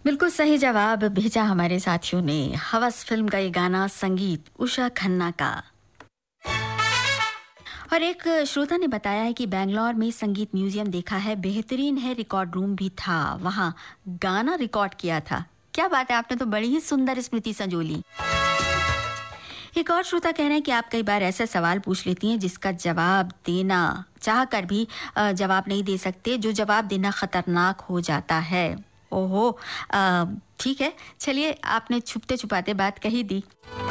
बिल्कुल सही जवाब भेजा हमारे साथियों ने। हवस फिल्म का ये गाना, संगीत उषा खन्ना का। और एक श्रोता ने बताया है कि बेंगलोर में संगीत म्यूजियम देखा है, बेहतरीन है, रिकॉर्ड रूम भी था, वहाँ गाना रिकॉर्ड किया था। क्या बात है, आपने तो बड़ी ही सुंदर स्मृति संजोली। एक और श्रोता कह रहे हैं कि आप कई बार ऐसे सवाल पूछ लेती हैं जिसका जवाब देना चाह कर भी जवाब नहीं दे सकते, जो जवाब देना खतरनाक हो जाता है। ओहो, ठीक है, चलिए, आपने छुपते छुपाते बात कही दी।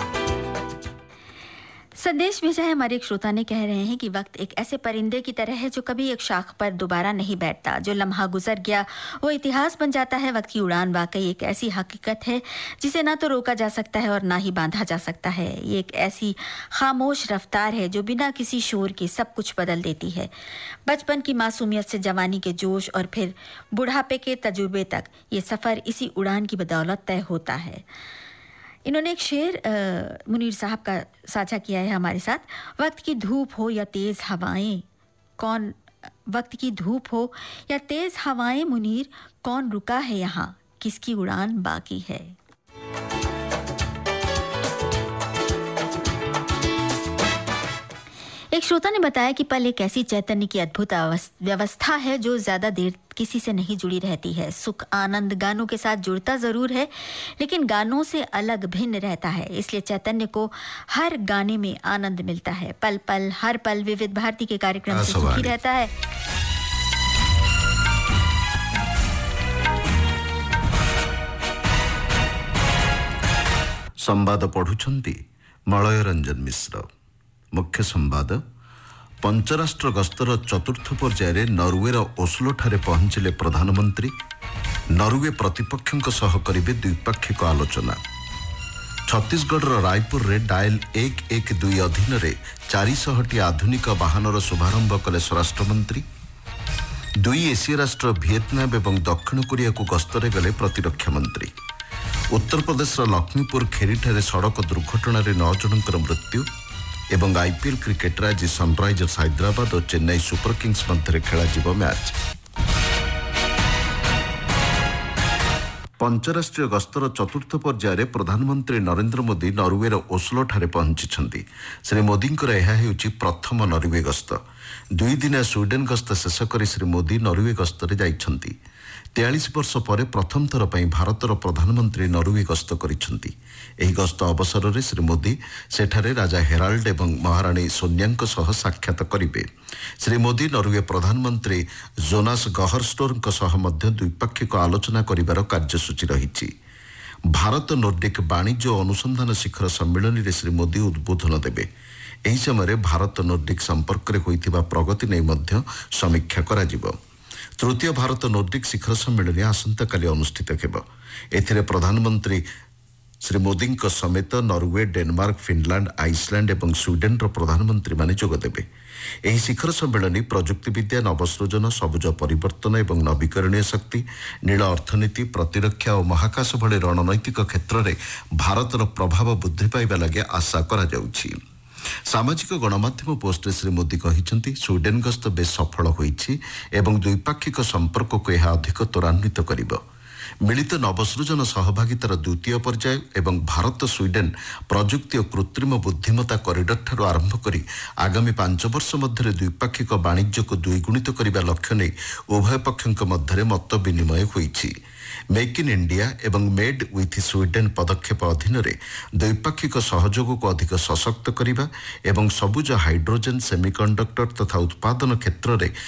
संदेश भेजा है हमारे एक श्रोता ने, कह रहे हैं कि वक्त एक ऐसे परिंदे की तरह है जो कभी एक शाख पर दोबारा नहीं बैठता। जो लम्हा गुजर गया वो इतिहास बन जाता है। वक्त की उड़ान वाकई एक ऐसी हकीकत है जिसे ना तो रोका जा सकता है और ना ही बांधा जा सकता है। ये एक ऐसी खामोश रफ्तार है जो बिना किसी शोर के सब कुछ बदल देती है। बचपन की मासूमियत से जवानी के जोश और फिर बुढ़ापे के तजुर्बे तक ये सफ़र इसी उड़ान की बदौलत तय होता है। इन्होंने एक शेर मुनीर साहब का साझा किया है हमारे साथ। वक्त की धूप हो या तेज़ हवाएं, कौन वक्त की धूप हो या तेज़ हवाएं मुनीर, कौन रुका है यहाँ, किसकी उड़ान बाकी है। एक श्रोता ने बताया कि पल एक ऐसी चैतन्य की अद्भुत व्यवस्था है जो ज्यादा देर किसी से नहीं जुड़ी रहती है। सुख आनंद गानों के साथ जुड़ता जरूर है, लेकिन गानों से अलग भिन्न रहता है। इसलिए चैतन्य को हर गाने में आनंद मिलता है। पल पल हर पल विविध भारती के कार्यक्रम से सुखी रहता है। संवाद पढ़ुछंती मलय रंजन मिश्र। मुख्य संवाद, पंचराष्ट्र गस्तर चतुर्थ पर्याय नॉर्वेर ओस्लो ठारे पहुंचिले प्रधानमंत्री। नॉर्वे प्रतिपक्षों सह करिवे द्विपाक्षिक आलोचना। छत्तीसगढ़ रायपुर रे डायल 112 अधीन रे 400टी आधुनिक वाहनर शुभारंभ कले स्वराष्ट्रमंत्री। दुई एसीय राष्ट्र वियतनाम एवं दक्षिण कोरिया को गस्तरे गले प्रतिरक्षा मंत्री। उत्तर प्रदेश लक्ष्मीपुर खेरीठारे सड़क दुर्घटना 9 जनकर मृत्यु। एवं आईपीएल क्रिकेट आज सनराइजर्स हैदराबाद और चेन्नई सुपर किंग्स मध्य खेल मैच। पंचराष्ट्रीय गस्तर चतुर्थ पर्याय प्रधानमंत्री नरेंद्र मोदी नॉर्वेर ओस्लो ठारे पहुंची। श्री मोदी प्रथम नॉर्वे गस्त। 2 दिनिया स्वीडेन गस्त शेष कर श्री मोदी नॉर्वे गस्तरे जाइछंती। 43 वर्ष पर प्रथम थर पर भारतर प्रधानमंत्री नॉर्वे गस्त करिछंती। एही गस्त अवसर में श्री मोदी सेठारे राजा हेराल्ड एवं महाराणी सोनिया सह साक्षात करिवे। श्री मोदी नॉर्वे प्रधानमंत्री जोनास गहरस्टोर सह मध्य द्विपाक्षिक आलोचना करिवार कार्यसूची रहिछि। भारत नोर्डिक वाणिज्य और अनुसंधान शिखर सम्मेलन में श्री मोदी उद्बोधन देवे। एही समय भारत नोर्डिक संपर्क में होइथिबा प्रगति नै मध्य समीक्षा कराजिबो। तृतीय भारत नोर्डिक शिखर सम्मेलन आसंता काली अनुष्ठित हेब। एथिरे प्रधानमंत्री श्री मोदी समेत नॉर्वे, डेनमार्क, फिनलैंड, आइसलैंड और स्वीडेन प्रधानमंत्री माने जोगदेवे। एही शिखर सम्मेलन प्रजुक्तिविद्या, नवसृजन, सबुज परिवर्तन एवं नवीकरणीय शक्ति, नील अर्थनीति, प्रतिरक्षा और महाकाश भली रणनैतिक क्षेत्र में भारतर प्रभाव वृद्धि पाइबा लगे आशा करा जाउछि। सामाजिक गणमाध्यम पोस्ट श्री मोदी कहिछंती स्वीडेन गस्त बेस सफल होइछि एवं द्विपाक्षिक संपर्क को यह अधिक त्वरान्वित करिबो। मिलित नवसृजन सहभागितार द्वितीय पर्याय एवं भारत स्वीडेन प्रजुक्ति और कृत्रिम बुद्धिमत्ता कॉरिडोर ठारू आरंभ करी आगामी 5 वर्ष मध्य द्विपाक्षिक वाणिज्य को द्विगुणित करने लक्ष्य नहीं उभय पक्षों मध्य मत विनिमय होइछि। मेक इन इंडिया एवं मेड विथ स्वीडेन पदक्षेप अधीन द्विपाक्षिक सहयोग को अधिक सशक्त करने एवं सबुज हाइड्रोजेन, सेमिकंडक्टर तथा उत्पादन क्षेत्र में